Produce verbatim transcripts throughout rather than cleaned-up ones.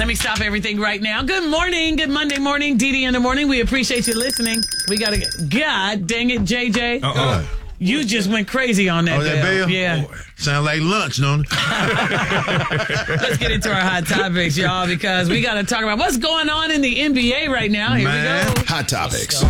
me stop everything right now. Good morning. Good Monday morning. Dee Dee in the morning. We appreciate you listening. We got to get... God dang it, J J. Uh-uh. You just went crazy on that, oh, that bell. Yeah. Oh, sound like lunch, don't it? Let's get into our hot topics, y'all, because we got to talk about what's going on in the N B A right now. Here Man. we go. Hot topics.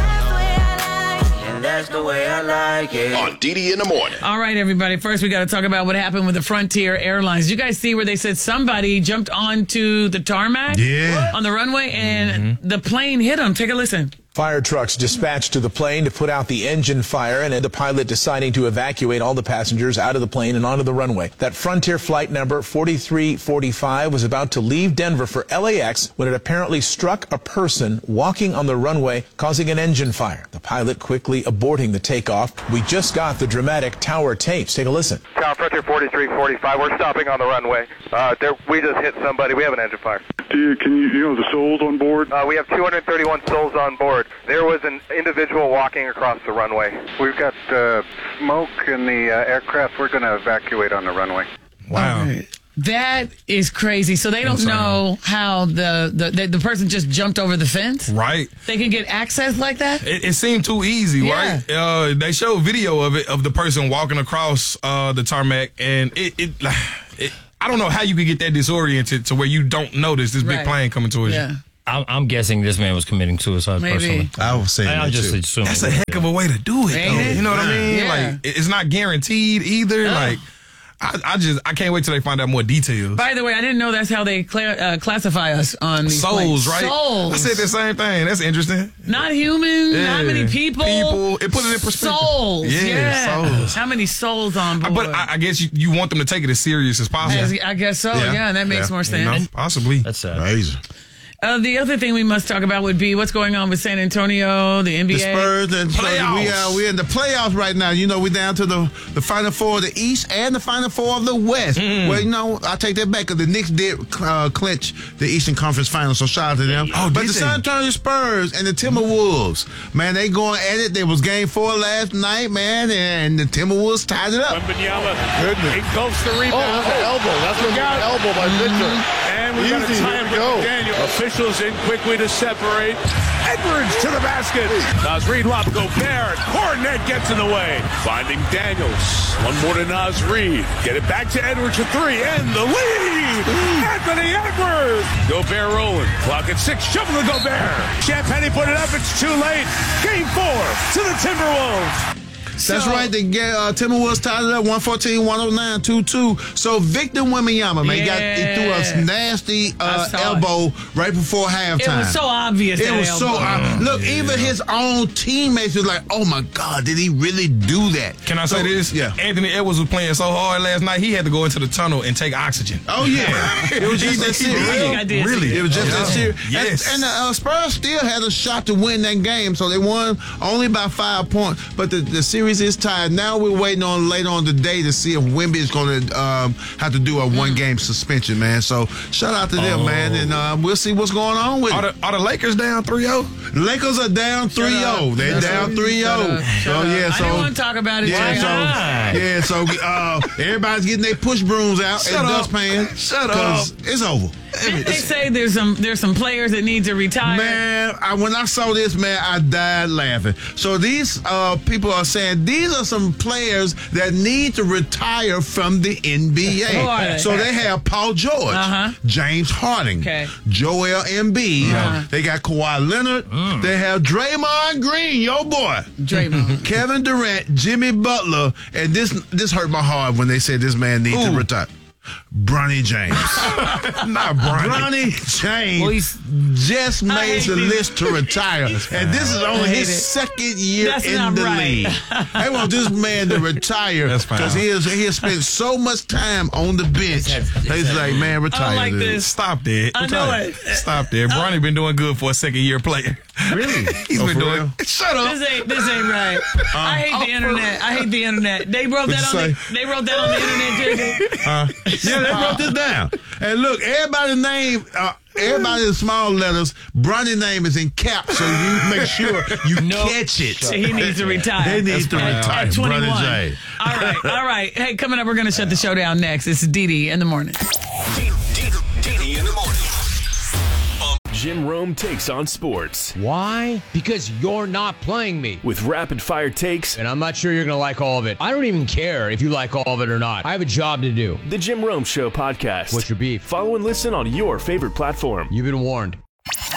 That's the way I like it. On Dee Dee in the morning. All right, everybody. First, we got to talk about what happened with the Frontier Airlines. Did you guys see where they said somebody jumped onto the tarmac Yeah. on the runway and mm-hmm. the plane hit them? Take a listen. Fire trucks dispatched to the plane to put out the engine fire, and the pilot deciding to evacuate all the passengers out of the plane and onto the runway. That Frontier flight number forty-three forty-five was about to leave Denver for L A X when it apparently struck a person walking on the runway, causing an engine fire. The pilot quickly aborting the takeoff. We just got the dramatic tower tapes. Take a listen. Tower Frontier forty-three forty-five. We're stopping on the runway. Uh, there, we just hit somebody. We have an engine fire. Do you, can you, you know the souls on board? Uh, we have two hundred thirty-one souls on board. There was an individual walking across the runway. We've got uh, smoke in the uh, aircraft. We're going to evacuate on the runway. Wow. Right. That is crazy. So they don't know how the, the, the, the person just jumped over the fence? Right. They can get access like that? It, it seemed too easy, Yeah. right? Uh, they showed video of it, of the person walking across uh, the tarmac, and it, it, it, I don't know how you could get that disoriented to where you don't notice this big Right. plane coming towards Yeah. you. I'm, I'm guessing this man was committing suicide. Maybe. Personally. I was saying I, I'm that just too. assuming. That's a heck of a way to do it, Ain't though. it? You know what I mean? Yeah. Like, it- it's not guaranteed either. No. Like, I, I just, I can't wait till they find out more details. By the way, I didn't know that's how they cla- uh, classify us on these Souls, planes. right? Souls. I said the same thing. That's interesting. Not human, Yeah. not many people. People. It put it in perspective. Souls. Yeah, Yeah. souls. How many souls on board? But I, I guess you, you want them to take it as serious as possible. As- I guess so, yeah, that makes Yeah. more You know, sense. possibly. That's sad. Crazy. Uh, the other thing we must talk about would be what's going on with San Antonio, the N B A. The Spurs and Playoffs. we are we're in the playoffs right now. You know, we're down to the, the Final Four of the East and the Final Four of the West. Mm. Well, you know, I take that back because the Knicks did uh, clinch the Eastern Conference Finals, so shout out to them. Oh, but did the they? San Antonio Spurs and the Timberwolves, man, they going at it. There was game four last night, man, and the Timberwolves tied it up. Wembanyama Goodness. engulfs the rebound. Oh, that's an elbow. That's going to be an elbow by Victor. And we got a Easy, tie here we go. with Daniel. Officials in quickly to separate. Edwards to the basket. Nas Reed lob Gobert. Cornet gets in the way. Finding Daniels. One more to Nas Reed. Get it back to Edwards for three. And the lead. Anthony Edwards. Gobert rolling. Clock at six. Shovel to Gobert. Champagny put it up. It's too late. Game four to the Timberwolves. That's So- right. The uh, Timberwolves tied it up one fourteen, one oh nine, two two. So Victor Wembanyama, man, got he threw Yeah. a nasty uh, I saw elbow right before halftime. It was so obvious. It that was so elbow. obvious. Look, even his own teammates was like, "Oh my God, did he really do that?" Can I So, say this? Yeah. Anthony Edwards was playing so hard last night, he had to go into the tunnel and take oxygen. Oh yeah. It was just that He serious. did. I did Really? see It was just that Yeah. serious. Yes. And, and the uh, Spurs still had a shot to win that game, so they won only by five points. But the, the series is tied. Now we're waiting on later on today to see if Wemby is going to um, have to do a one-game suspension, man. So shout out to them, Oh. man, and uh, we'll see what's going on with Are it. the, are the Lakers down three oh? Lakers are down three oh. They're Shut down up. three Shut oh. up. Shut So up. yeah, I so didn't want to talk about it. yeah, Jay. so Hi. yeah, so uh, everybody's getting their push brooms out Shut and up. dustpans. Shut 'cause It's over. Didn't they say there's some there's some players that need to retire? Man, I, when I saw this, man, I died laughing. So these uh, people are saying these are some players that need to retire from the N B A. Who are they? So they have Paul George, Uh-huh. James Harden, Okay. Joel Embiid. Uh-huh. They got Kawhi Leonard. Mm. They have Draymond Green, your boy. Draymond. Kevin Durant, Jimmy Butler, and this this hurt my heart when they said this man needs to Ooh. retire. Bronny James. Not Bronny. Bronny James Well, he's- just I made hate the these- list to retire. And this is only I hate his it. second year That's in not the right. league. They want this man to retire That's fine. because he has, he has spent so much time on the bench. He's like, man, retire. like dude. this. Stop that. I know Retire. it. Stop that. Bronny been doing good for a second year player. Really? He's Oh, been for doing. real? Shut up. This ain't this ain't right. I hate the internet. I hate the internet. They wrote that What'd on you the, they wrote that on the internet, J J. Uh, yeah, they wrote this down. And look, everybody's name, uh, everybody in small letters, Bronny's name is in caps, so you make sure you catch it. So he needs to retire. They need to At- retire. At twenty-one. Bronny James. All right, all right. Hey, coming up, we're going to shut the show down next. It's Dee Dee in the morning. Dee Dee in the morning. Rome takes on sports. Why? Because you're not playing me. With rapid fire takes. And I'm not sure you're going to like all of it. I don't even care if you like all of it or not. I have a job to do. The Jim Rome Show podcast. What's your beef? Follow and listen on your favorite platform. You've been warned.